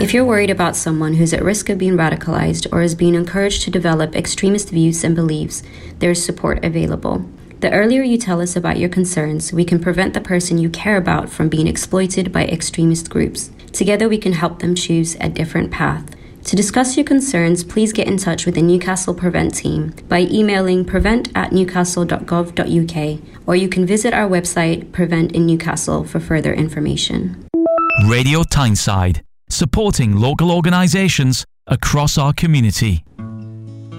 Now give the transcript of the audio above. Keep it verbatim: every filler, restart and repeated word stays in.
If you're worried about someone who's at risk of being radicalized or is being encouraged to develop extremist views and beliefs, there is support available. The earlier you tell us about your concerns, we can prevent the person you care about from being exploited by extremist groups. Together we can help them choose a different path. To discuss your concerns, please get in touch with the Newcastle Prevent team by emailing prevent at newcastle dot gov dot U K, or you can visit our website Prevent in Newcastle for further information. Radio Tyneside, supporting local organisations across our community.